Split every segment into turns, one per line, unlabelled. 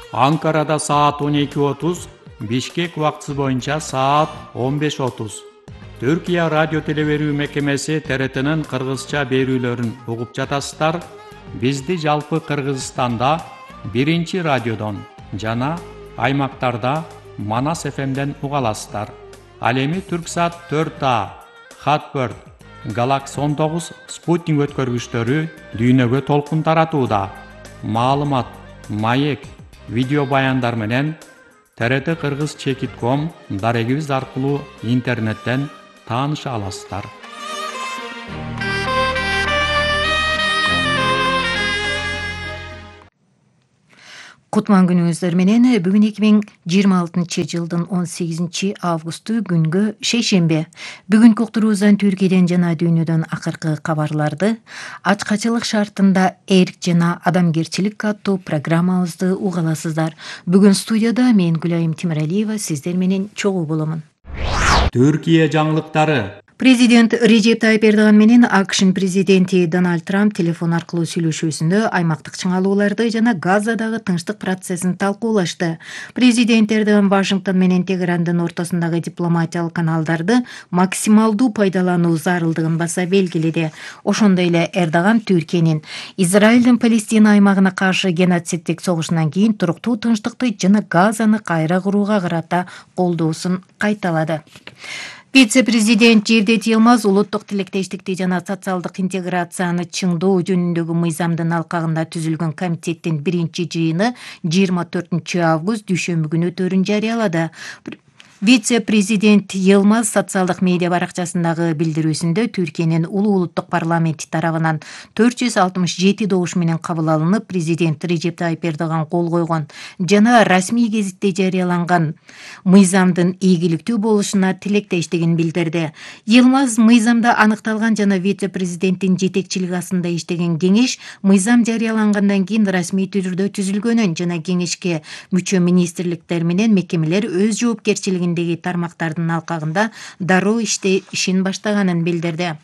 Анкарада саат 12:30, Бишкек убактысы боюнча саат 15:30. Түркия радио телеберүү мекемеси ТРТнын кыргызча берүүлөрүн угуп жатасыздар. Бизди жалпы Кыргызстанда 1 радиодон жана аймактарда Манас ФМден уга аласыздар. Ал эми Түрксат 4А, Хатбird, Galaxy 19 спутник өткөргүчтөрү дүйнөгө толкун таратууда. Маалымат, маек, видео баяндар менен TRT Kırgız.com дарегибиз аркылуу интернеттен тааныша аласыздар.
Кутман күнүңүздөр менен бүгүн 2026 жылдын 18 августу күнгө шейшембе. Бүгүнкү уктуруубуздан Түркияден жана дүйнөдөн акыркы кабарларды, ачкачылык шартында эрк жана адамгерчилик аттуу программабызды уга аласыздар. Бүгүн студияда мен Гүлайым Тимиралиева сиздер менен чогуу боломун.
Түркия жаңылыктары.
Президент Режеп Тайып Эрдоган менен АКШнын президенти Дональд Трамп телефон аркылуу сүйлөшүүсүндө аймактык чыңалууларды жана Газадагы тынчтык процессин талкуулашты. Президент Эрдоган Вашингтон менен Тегерандын ортосундагы дипломатиялык каналдарды максималдуу пайдалануу зарылдыгын баса белгиледи. Ошондой эле Эрдоган Түркиянын Израилдин Палестина аймагына каршы геноциддик согушунан кийин туруктуу тынчтыкты жана Газаны кайра курууга карата колдоосун кайталады. Вице-президент Жевдет Йылмаз улуттук тилектештикти жана социалдык интеграцияны чыңдоо жөнүндөгү мыйзамдын алкагында түзүлгөн комитеттин 1-жыйыны 24 август дүйшөмбү күнү өтөөрүн жарыялады. Вице-президент Йылмаз социалдык медиа баракчасындагы билдирүүсүндө Түркиянын улуттук парламенти тарабынан 467 добуш менен кабыл алынып, президент Режеп Тайып Эрдоган кол койгон жана расмий гезитте жарыяланган мыйзамдын ийгиликтүү болушуна тилектештигин билдирди. Йылмаз мыйзамда аныкталган жана вице-президенттин жетекчилиги астында иштеген кеңеш мыйзам жарыялангандан кийин расмий түрдө түзүлгөнүн жана кеңешке мүчө министрликтер менен мекемелер өз жоопкерчилигин тармактардын алкагында дароо ишин баштаганын билдирди.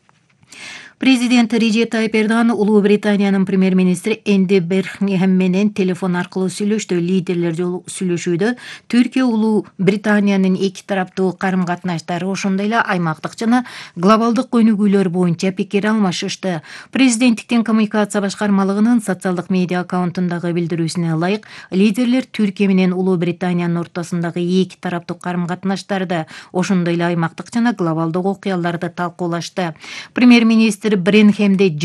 Президент Режеп Тайып Эрдоган Улуу Британиянын премьер-министри Энди Берхингем менен телефон аркылуу сүйлөштү. Лидерлер сүйлөшүүдө Түркия Улуу Британиянын эки тараптуу карым-катнаштары, ошондой эле аймактык жана глобалдык өнүгүүлөр боюнча пикир алмашышты. Президенттиктин коммуникация башкармалыгынын социалдык медиа аккаунтундагы билдирүүсүнө ылайык, лидерлер Түркия менен Улуу Британиянын ортосундагы эки тараптуу карым-катнаштарды, ошондой эле аймактык жана глобалдык окуяларды талкуулашты. Премьер-министр Бренхемде